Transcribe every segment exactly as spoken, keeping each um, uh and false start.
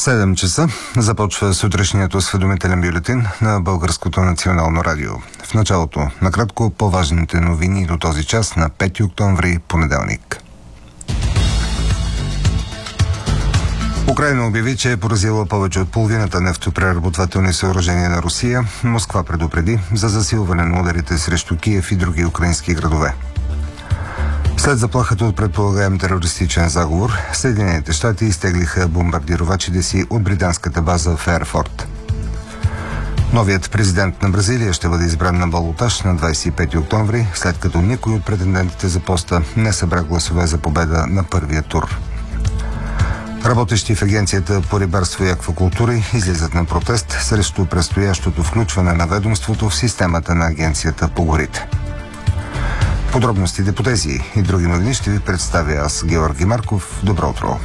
седем часа започва сутрешният осведомителен бюлетин на Българското национално радио. В началото, накратко, по-важните новини до този час на пети октомври, понеделник. Украйна обяви, че е поразила повече от половината нефтопреработвателни съоръжения на Русия. Москва предупреди за засилване на ударите срещу Киев и други украински градове. След заплахата от предполагаем терористичен заговор, Съединените щати изтеглиха бомбардировачите си от британската база в Ерфорт. Новият президент на Бразилия ще бъде избран на балотаж на двадесет и пети октомври, след като никой от претендентите за поста не събра гласове за победа на първия тур. Работещи в Агенцията по рибарство и аквакултури излизат на протест срещу предстоящото включване на ведомството в системата на Агенцията по горите. Подробностите по тези и други новини ще ви представя аз, Георги Марков. Добро утро!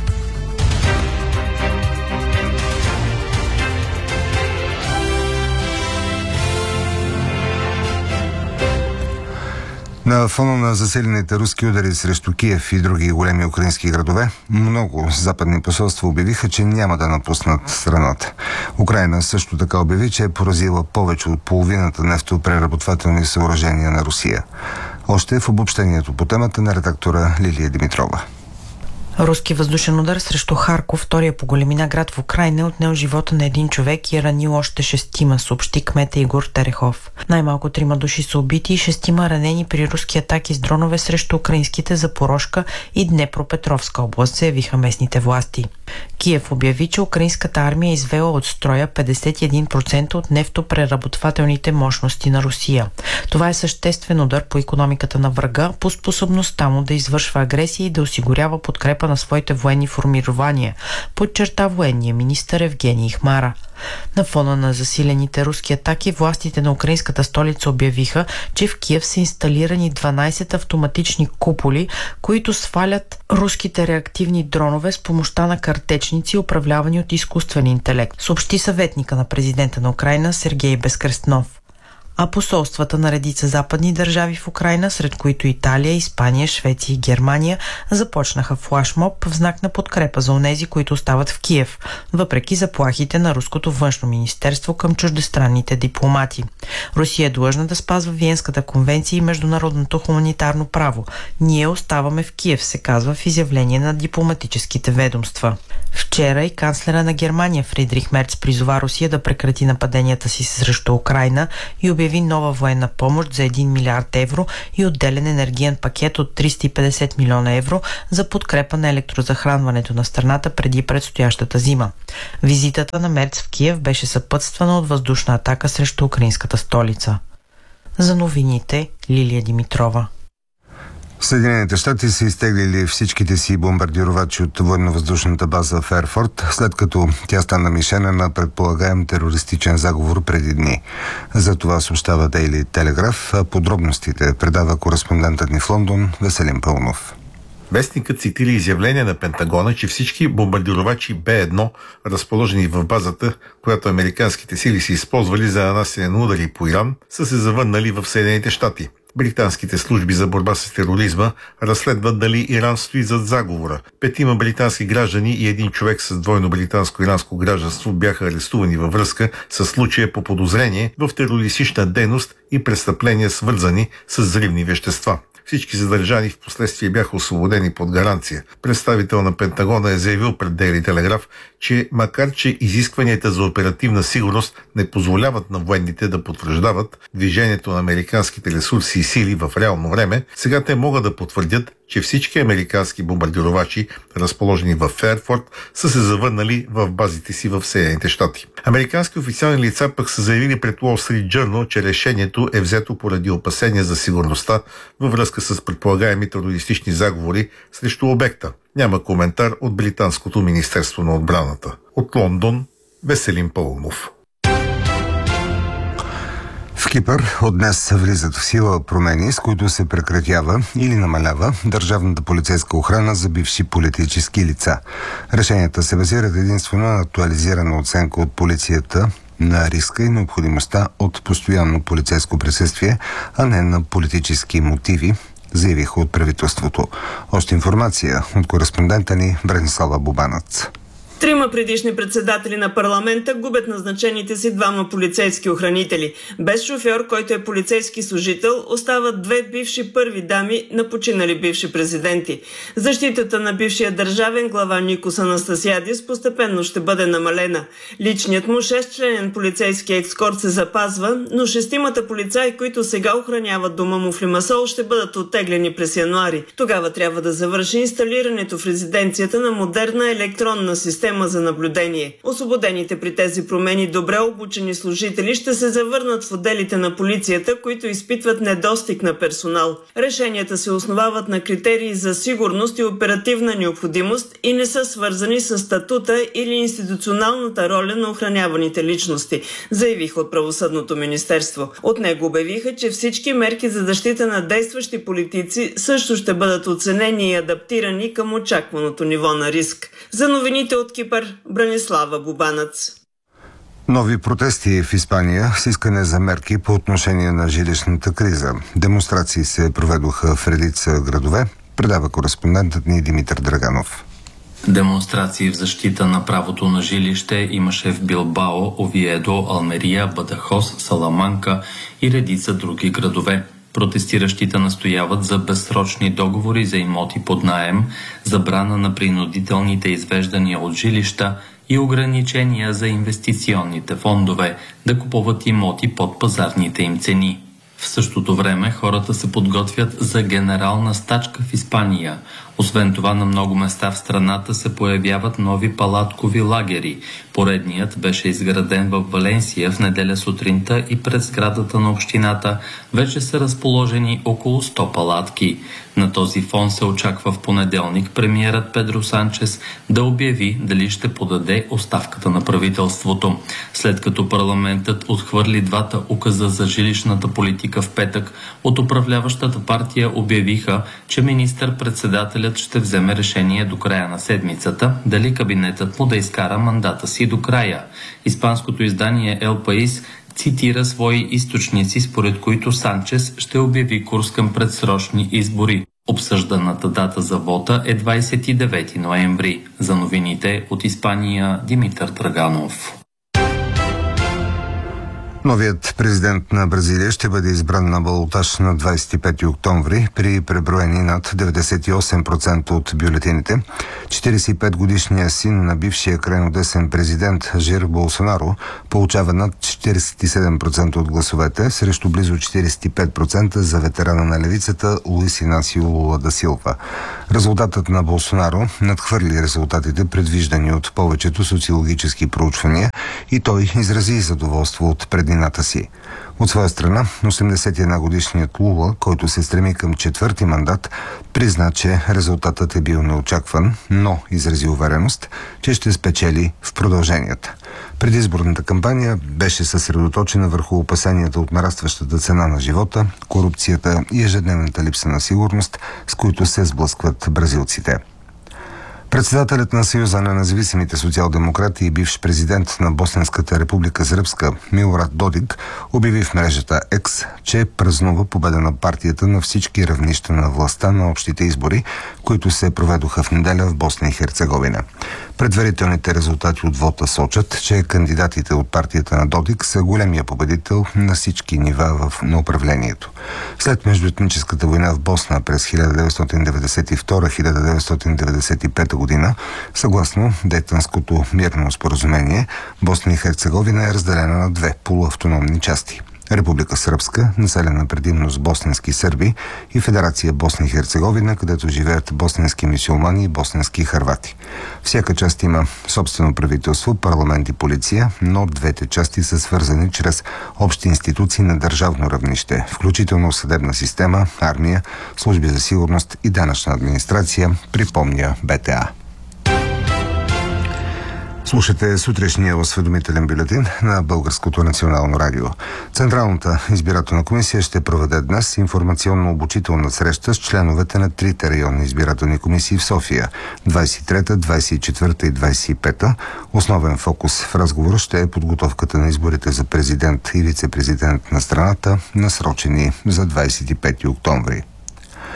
На фона на засилените руски удари срещу Киев и други големи украински градове, много западни посолства обявиха, че няма да напуснат страната. Украйна също така обяви, че е поразила повече от половината нефтопреработвателни съоръжения на Русия. Още в обобщението по темата на редактора Лилия Димитрова. Руски въздушен удар срещу Харков, втория по големина град в Украйна, отнел живота на един човек и е ранил още шестима, съобщи кмета Игор Терехов. Най-малко трима души са убити и шестима ранени при руски атаки с дронове срещу украинските Запорожка и Днепропетровска област, заявиха местните власти. Киев обяви, че украинската армия е извела от строя петдесет и един процента от нефтопреработвателните мощности на Русия. Това е съществен удар по икономиката на врага, по способността му да извършва агресия и да осигурява подкрепа на своите военни формирования, подчерта военния министър Евгений Хмара. На фона на засилените руски атаки, властите на украинската столица обявиха, че в Киев са инсталирани дванадесет автоматични куполи, които свалят руските реактивни дронове с помощта на картечници, управлявани от изкуствен интелект, съобщи съветника на президента на Украйна Сергей Безкрестнов. А посолствата на редица западни държави в Украйна, сред които Италия, Испания, Швеция и Германия, започнаха флашмоб в знак на подкрепа за онези, които остават в Киев, въпреки заплахите на руското външно министерство към чуждестранните дипломати. Русия е длъжна да спазва Виенската конвенция и международното хуманитарно право. Ние оставаме в Киев, се казва в изявление на дипломатическите ведомства. Вчера и канцлера на Германия Фридрих Мерц призова Русия да прекрати нападенията си срещу Украйна и обяви нова военна помощ за един милиард евро и отделен енергиен пакет от триста и петдесет милиона евро за подкрепа на електрозахранването на страната преди предстоящата зима. Визитата на Мерц в Киев беше съпътствана от въздушна атака срещу украинската столица. За новините Лилия Димитрова. Съединените щати са изтеглили всичките си бомбардировачи от военновъздушната база в Ерфорт, след като тя стана мишена на предполагаем терористичен заговор преди дни. За това съобщава Дейли Телеграф, а подробностите предава кореспондентът ни в Лондон Веселин Пълнов. Вестникът цитира изявление на Пентагона, че всички бомбардировачи Б едно, разположени в базата, която американските сили са използвали за нанасяне на удари по Иран, са се завърнали в Съединените щати. Британските служби за борба с тероризма разследват дали Иран стои зад заговора. Петима британски граждани и един човек с двойно британско-иранско гражданство бяха арестувани във връзка с случая по подозрение в терористична дейност и престъпления, свързани с взривни вещества. Всички задържани в последствие бяха освободени под гаранция. Представител на Пентагона е заявил пред Дейли Телеграф, че макар че изискванията за оперативна сигурност не позволяват на военните да потвърждават движението на американските ресурси и сили в реално време, сега те могат да потвърдят, че всички американски бомбардировачи, разположени в Ерфорт, са се завърнали в базите си в Съединените щати. Американски официални лица пък са заявили пред Wall Street Journal, че решението е взето поради опасения за сигурността във връзка с предполагаеми терористични заговори срещу обекта. Няма коментар от Британското министерство на отбраната. От Лондон, Веселин Пълнов. В Кипър от днес влизат в сила промени, с които се прекратява или намалява държавната полицейска охрана за бивши политически лица. Решенията се базират единствено на актуализирана оценка от полицията на риска и необходимостта от постоянно полицейско присъствие, а не на политически мотиви, заявиха от правителството. Още информация от кореспондента ни Бранислава Бубанац. Трима предишни председатели на парламента губят назначените си двама полицейски охранители. Без шофьор, който е полицейски служител, остават две бивши първи дами на починали бивши президенти. Защитата на бившия държавен глава Никос Анастасиадис постепенно ще бъде намалена. Личният му шестчленен полицейски екскорт се запазва, но шестимата полицаи, които сега охраняват дома му в Лимасол, ще бъдат оттеглени през януари. Тогава трябва да завърши инсталирането в резиденцията на модерна електронна система за наблюдение. Освободените при тези промени добре обучени служители ще се завърнат в отделите на полицията, които изпитват недостиг на персонал. Решенията се основават на критерии за сигурност и оперативна необходимост и не са свързани с статута или институционалната роля на охраняваните личности, заявиха от Правосъдното министерство. От него обявиха, че всички мерки за защита на действащи политици също ще бъдат оценени и адаптирани към очакваното ниво на риск. За новините от Кипър, Бранислава Бубанец. Нови протести в Испания с искане за мерки по отношение на жилищната криза. Демонстрации се проведоха в редица градове, предава кореспондентът ни Димитър Драганов. Демонстрации в защита на правото на жилище имаше в Билбао, Овиедо, Алмерия, Бадахос, Саламанка и редица други градове. Протестиращите настояват за безсрочни договори за имоти под наем, забрана на принудителните извеждания от жилища и ограничения за инвестиционните фондове да купуват имоти под пазарните им цени. В същото време хората се подготвят за генерална стачка в Испания. Освен това, на много места в страната се появяват нови палаткови лагери. Поредният беше изграден в Валенсия в неделя сутринта и пред сградата на общината вече са разположени около сто палатки. На този фон се очаква в понеделник премиерът Педро Санчес да обяви дали ще подаде оставката на правителството. След като парламентът отхвърли двата указа за жилищната политика в петък, от управляващата партия обявиха, че министър-председателят ще вземе решение до края на седмицата дали кабинетът му да изкара мандата си до края. Испанското издание Ел Паис цитира свои източници, според които Санчес ще обяви курс към предсрочни избори. Обсъжданата дата за вота е двадесет и девети ноември. За новините от Испания, Димитър Драганов. Новият президент на Бразилия ще бъде избран на балотаж на двадесет и пети октомври при преброени над деветдесет и осем процента от бюлетините. четиридесет и пет годишният син на бившия крайнодесен президент Жир Болсонаро получава над четиридесет и седем процента от гласовете, срещу близо четиридесет и пет процента за ветерана на левицата Луис Инасио Лула да Силва. Резултатът на Болсонаро надхвърли резултатите, предвиждани от повечето социологически проучвания, и той изрази задоволство от преднината си. От своя страна, осемдесет и една годишният Лула, който се стреми към четвърти мандат, призна, че резултатът е бил неочакван, но изрази увереност, че ще спечели в продълженията. Предизборната кампания беше съсредоточена върху опасенията от нарастващата цена на живота, корупцията и ежедневната липса на сигурност, с които се сблъскват бразилците. Председателят на Съюза на независимите социал-демократи и бивш президент на Босненската република Сръбска Милорад Додик обяви в мрежата X, че празнува победа на партията на всички равнища на властта на общите избори, които се проведоха в неделя в Босна и Херцеговина. Предварителните резултати от вота сочат, че кандидатите от партията на Додик са големия победител на всички нива в на управлението. След междуетническата война в Босна през хиляда деветстотин деветдесет и втора - хиляда деветстотин деветдесет и пета година, съгласно Дейтънското мирно споразумение, Босна и Херцеговина е разделена на две полуавтономни части. Република Сръбска, населена предимно с босненски сърби, и Федерация Босна и Херцеговина, където живеят босненски мюсюлмани и босненски хървати. Всяка част има собствено правителство, парламент и полиция, но двете части са свързани чрез общи институции на държавно равнище, включително съдебна система, армия, служби за сигурност и данъчна администрация, припомня БТА. Слушате сутрешния осведомителен бюлетин на Българското национално радио. Централната избирателна комисия ще проведе днес информационно-обучителна среща с членовете на трите районни избирателни комисии в София – двадесет и трета, двадесет и четвърта и двадесет и пета. Основен фокус в разговора ще е подготовката на изборите за президент и вице-президент на страната, насрочени за двадесет и пети октомври.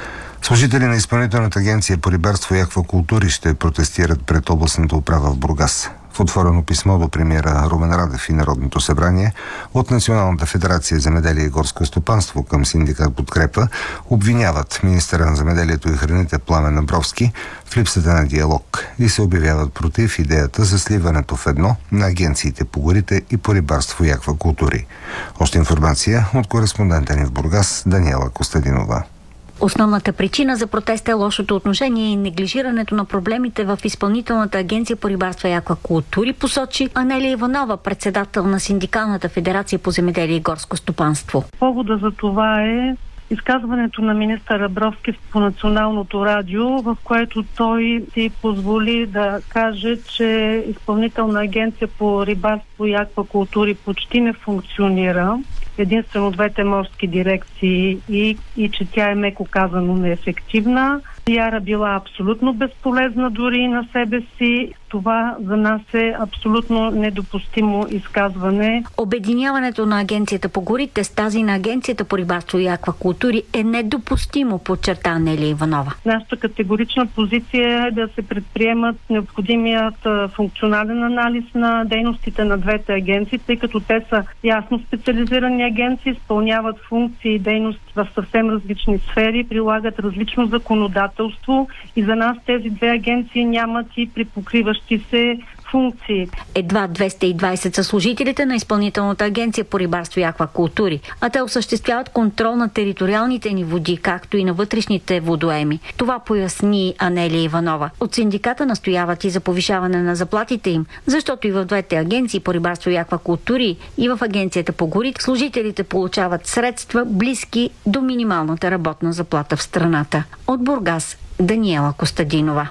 Служители на Изпълнителната агенция по рибарство и аквакултури ще протестират пред областната управа в Бургас. В отворено писмо до премиера Румен Радев и Народното събрание от Националната федерация земеделие и горско стопанство към синдикат Подкрепа обвиняват министъра на земеделието и храните Пламен Абровски в липсата на диалог и се обявяват против идеята за сливането в едно на агенциите по горите и по рибарство и аквакултури. Още информация от кореспондента ни в Бургас Даниела Костадинова. Основната причина за протеста е лошото отношение и неглижирането на проблемите в Изпълнителната агенция по рибарство и аквакултури, посочи Анелия Иванова, председател на Синдикалната федерация по земеделие и горско стопанство. Повода за това е изказването на министър Абровски по националното радио, в което той си позволи да каже, че Изпълнителна агенция по рибарство и аквакултури почти не функционира. Единствено двете морски дирекции и, и че тя е меко казано неефективна. Яра била абсолютно безполезна дори на себе си. Това за нас е абсолютно недопустимо изказване. Обединяването на агенцията по горите с тази на агенцията по рибарство и аквакултури е недопустимо, подчерта Анелия Иванова. Нашата категорична позиция е да се предприемат необходимият функционален анализ на дейностите на двете агенции, тъй като те са ясно специализирани агенции, изпълняват функции и дейности в съвсем различни сфери, прилагат различно законодателство и за нас тези две агенции нямат и припокриващи се функции. Едва двеста и двайсет са служителите на Изпълнителната агенция по рибарство и аквакултури, а те осъществяват контрол на териториалните ни води, както и на вътрешните водоеми. Това поясни Анелия Иванова. От синдиката настояват и за повишаване на заплатите им, защото и в двете агенции по рибарство и аквакултури и в агенцията по горите служителите получават средства близки до минималната работна заплата в страната. От Бургас, Даниела Костадинова.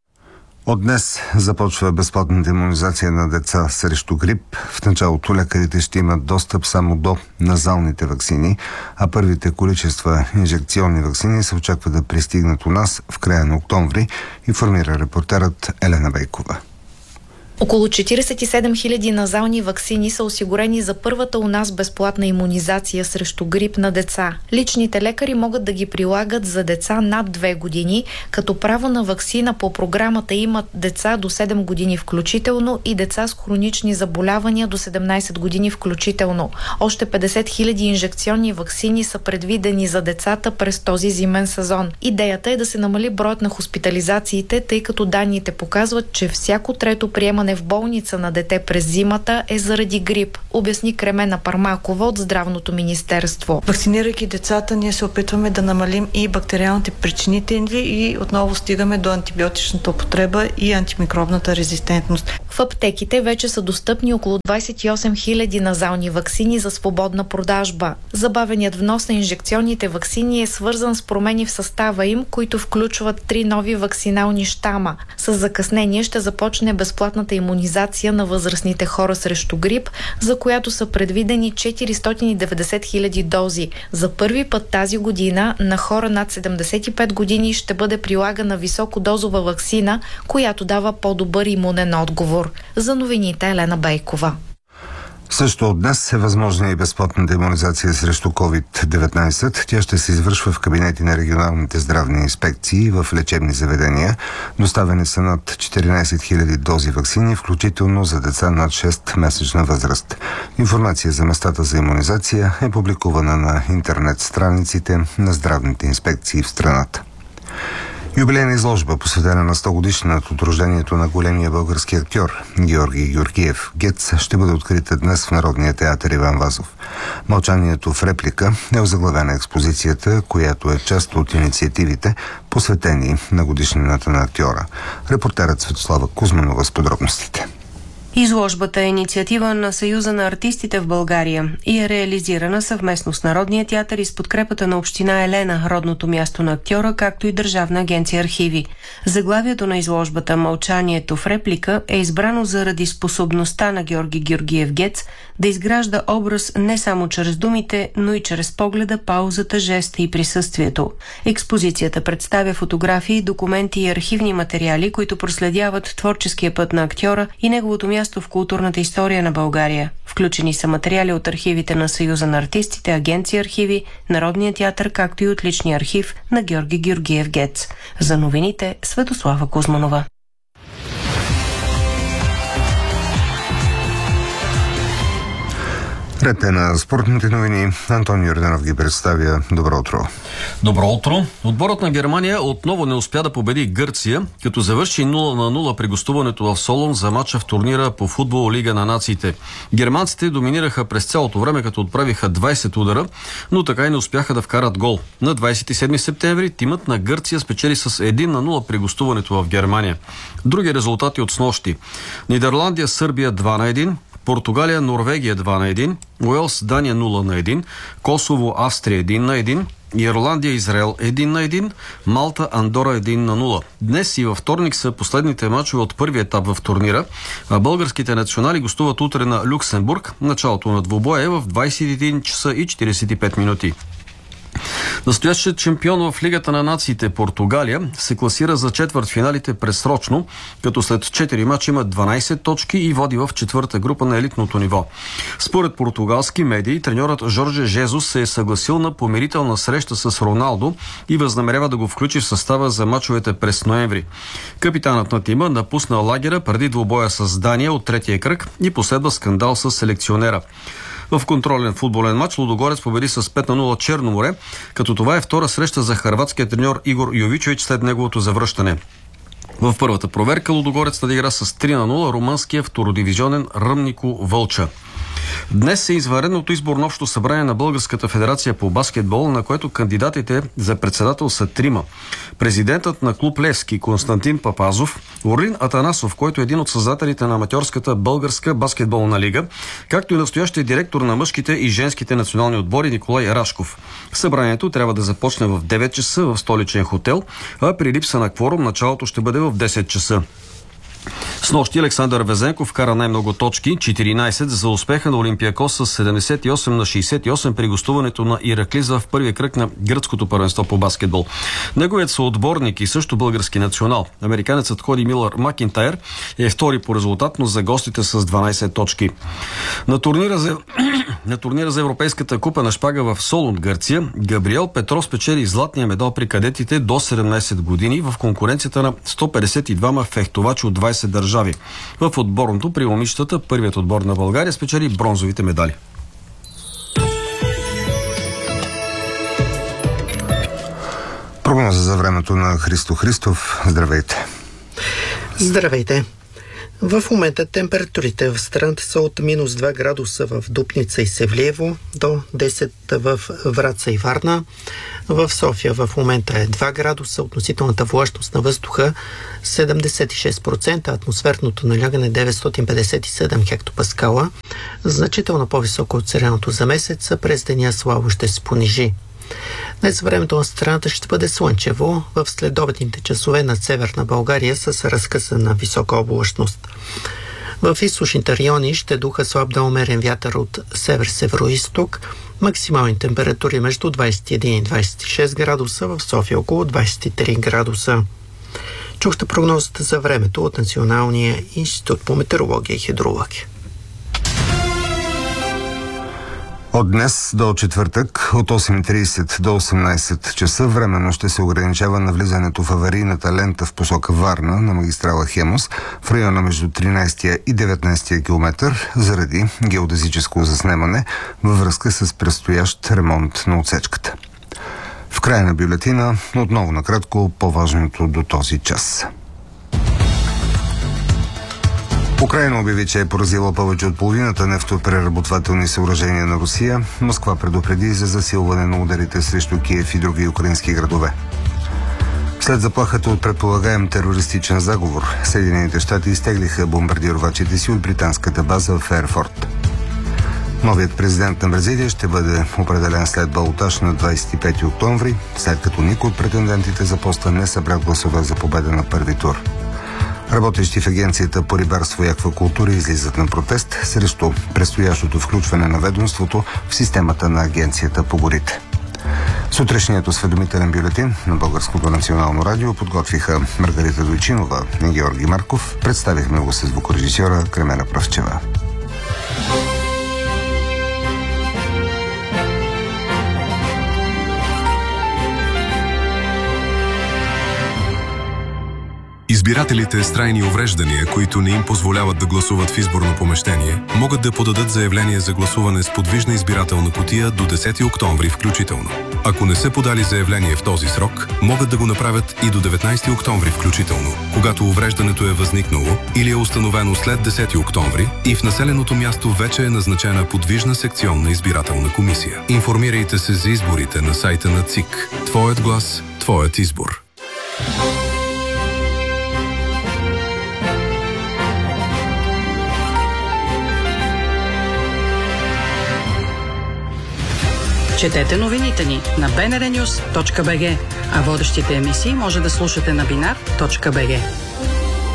От днес започва безплатната имунизация на деца срещу грип. В началото лекарите ще имат достъп само до назалните ваксини, а първите количества инжекционни ваксини се очаква да пристигнат у нас в края на октомври, информира репортерът Елена Бейкова. Около четирийсет и седем хиляди назални ваксини са осигурени за първата у нас безплатна имунизация срещу грип на деца. Личните лекари могат да ги прилагат за деца над две години, като право на ваксина по програмата имат деца до седем години включително и деца с хронични заболявания до седемнайсет години включително. Още петдесет хиляди инжекционни ваксини са предвидени за децата през този зимен сезон. Идеята е да се намали броят на хоспитализациите, тъй като данните показват, че всяко трето приемане в болница на дете през зимата е заради грип, обясни Кремена Пармакова от Здравното министерство. Вакцинирайки децата, ние се опитваме да намалим и бактериалните причинители и отново стигаме до антибиотичната употреба и антимикробната резистентност. В аптеките вече са достъпни около двайсет и осем хиляди назални ваксини за свободна продажба. Забавеният внос на инжекционните ваксини е свързан с промени в състава им, които включват три нови ваксинални щама. С закъснение ще започне безплатната имунизация на възрастните хора срещу грип, за която са предвидени четиристотин и деветдесет хиляди дози. За първи път тази година на хора над седемдесет и пет години ще бъде прилагана високодозова ваксина, която дава по-добър имунен отговор. За новините Елена Бейкова. Също от днес е възможна и безплатната имунизация срещу ковид деветнайсет. Тя ще се извършва в кабинети на регионалните здравни инспекции в лечебни заведения. Доставени са над четиринайсет хиляди дози ваксини, включително за деца над шест-месечна възраст. Информация за местата за имунизация е публикувана на интернет страниците на здравните инспекции в страната. Юбилейна изложба, посветена на сто годишнината от рождението на големия български актьор Георги Георгиев Гец, ще бъде открита днес в Народния театър Иван Вазов. Мълчанието в реплика е озаглавена експозицията, която е част от инициативите, посветени на годишнината на актьора. Репортерът Светослава Кузманова с подробностите. Изложбата е инициатива на Съюза на артистите в България и е реализирана съвместно с Народния театър и с подкрепата на община Елена, родното място на актьора, както и Държавна агенция архиви. Заглавието на изложбата «Мълчанието в реплика» е избрано заради способността на Георги Георгиев Гец да изгражда образ не само чрез думите, но и чрез погледа, паузата, жеста и присъствието. Експозицията представя фотографии, документи и архивни материали, които проследяват творческия път на актьора и неговото място в културната история на България. Включени са материали от архивите на Съюза на артистите, Агенция архиви, Народния театър, както и от личния архив на Георги Георгиев Гец. За новините Светослава Кузманова. Ред е на спортните новини. Антон Йорданов ги представя. Добро утро. Добро утро. Отборът на Германия отново не успя да победи Гърция, като завърши нула на нула при гостуването в Солун за мача в турнира по футбол Лига на нациите. Германците доминираха през цялото време, като отправиха двайсет удара, но така и не успяха да вкарат гол. На двайсет и седми септември тимът на Гърция спечели с едно на нула при гостуването в Германия. Други резултати от снощи: Нидерландия Сърбия два на едно, Португалия Норвегия два на едно, Уелс Дания нула на едно, Косово Австрия едно на едно, Ирландия Израел едно на едно, Малта Андора едно на нула. Днес и във вторник са последните мачове от първия етап в турнира, а българските национали гостуват утре на Люксембург. Началото на двубоя е в двайсет и един часа и четирийсет и пет минути. Настоящият шампион в Лигата на нациите Португалия се класира за четвъртфиналите предсрочно, като след четири мача има дванайсет точки и води в четвърта група на елитното ниво. Според португалски медии, треньорът Жорже Жезус се е съгласил на помирителна среща с Роналдо и възнамерява да го включи в състава за мачовете през ноември. Капитанът на тима напусна лагера преди двубоя с Дания от третия кръг и последва скандал с селекционера. В контролен футболен матч Лудогорец победи с пет на нула Черно море, като това е втора среща за хърватския треньор Игор Йовичович след неговото завръщане. В първата проверка Лудогорец надигра с три на нула румънския втородивизионен Ръмнико Вълча. Днес е извънредното изборно общо събрание на Българската федерация по баскетбол, на което кандидатите за председател са трима. Президентът на клуб Левски Константин Папазов, Орлин Атанасов, който е един от създателите на аматьорската българска баскетболна лига, както и настоящия директор на мъжките и женските национални отбори Николай Рашков. Събранието трябва да започне в девет часа в столичен хотел, а при липса на кворум началото ще бъде в десет часа. Снощи Александър Везенков вкара най-много точки, четиринайсет, за успеха на Олимпиакос с седемдесет и осем на шейсет и осем при гостуването на Ираклис в първия кръг на гръцкото първенство по баскетбол. Неговият съотборник и също български национал, американецът Коди Милър Макинтайр, е втори по резултат, но за гостите с дванайсет точки. На турнира за, на турнира за Европейската купа на шпага в Солун, Гърция, Габриел Петров спечели златния медал при кадетите до седемнайсет години в конкуренцията на сто петдесет и двама фехтовачи от двайсет държави. В отборното при момичетата първият отбор на България спечели бронзовите медали. Прогноза за времето на Христо Христов. Здравейте. Здравейте. В момента температурите в страната са от минус два градуса в Дупница и Севлиево до десет в Враца и Варна. В София в момента е два градуса, относителната влажност на въздуха седемдесет и шест процента, атмосферното налягане деветстотин петдесет и седем хектопаскала, значително по-високо от средното за месеца, през деня слабо ще се понижи. Днес времето на страната ще бъде слънчево в следобедните часове на северна България с разкъсана висока облачност. В източните райони ще духа слаб до умерен вятър от север-североизток, максимални температури между двайсет и един и двайсет и шест градуса, в София около двайсет и три градуса. Чухте прогнозата за времето от Националния институт по метеорология и хидрология. От днес до четвъртък от осем и трийсет до осемнайсет часа временно ще се ограничава навлизането в аварийната лента в посока Варна на магистрала Хемус в района между тринайсетия и деветнайсетия километър заради геодезическо заснемане във връзка с предстоящ ремонт на отсечката. В края на бюлетина отново накратко по-важното до този час. Украйна обяви, че е поразила повече от половината нефтопреработвателни съоръжения на Русия. Москва предупреди за засилване на ударите срещу Киев и други украински градове. След заплахата от предполагаем терористичен заговор, Съединените щати изтеглиха бомбардировачите си от британската база в Ерфорт. Новият президент на Бразилия ще бъде определен след балотаж на двайсет и пети октомври, след като никой от претендентите за поста не събра гласове за победа на първи тур. Работещи в Агенцията по рибарство и аквакултура излизат на протест срещу предстоящото включване на ведомството в системата на Агенцията по горите. Сутрешният осведомителен бюлетин на Българското национално радио подготвиха Маргарита Дойчинова и Георги Марков. Представихме го с звукорежисьора Кремена Правчева. Избирателите с трайни увреждания, които не им позволяват да гласуват в изборно помещение, могат да подадат заявление за гласуване с подвижна избирателна кутия до десети октомври включително. Ако не са подали заявление в този срок, могат да го направят и до деветнайсети октомври включително, когато увреждането е възникнало или е установено след десети октомври и в населеното място вече е назначена подвижна секционна избирателна комисия. Информирайте се за изборите на сайта на ЦИК. Твоят глас, твоят избор. Четете новините ни на би ен ар нюз точка би джи, а водещите емисии може да слушате на бинар точка би джи.